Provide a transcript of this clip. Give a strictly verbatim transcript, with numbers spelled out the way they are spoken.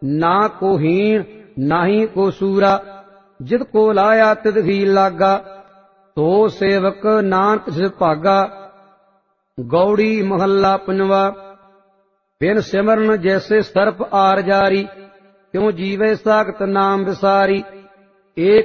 ना को हीन नाही को सूरा। जित को लाया तित ही लागा, तो सेवक नानक सिर भागा। गौड़ी महला पंजवा। बिन सिमरन जैसे सर्प आर जारी, क्यों जीवे साखत नाम विसारी। एक